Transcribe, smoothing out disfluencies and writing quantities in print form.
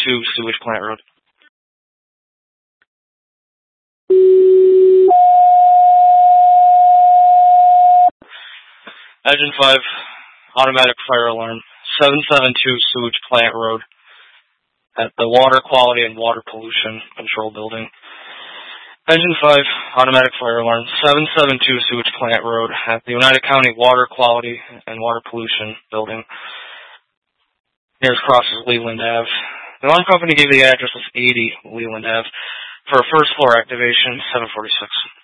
Sewage Plant Road. Engine 5, automatic fire alarm, 772 Sewage Plant Road at the Water Quality and Water Pollution Control Building. Engine 5, automatic fire alarm, 772 Sewage Plant Road at the United County Water Quality and Water Pollution Building. Nearest cross is Leland Ave. The alarm company gave the address as 80 Leland Ave for a first floor activation, 746.